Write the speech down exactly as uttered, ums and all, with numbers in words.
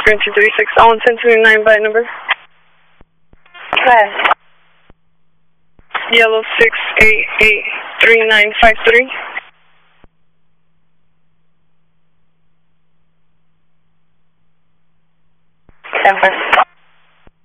Grand two three six, Allen ten twenty-nine by number. Okay. Yellow six eight eight three nine five three. San Francisco.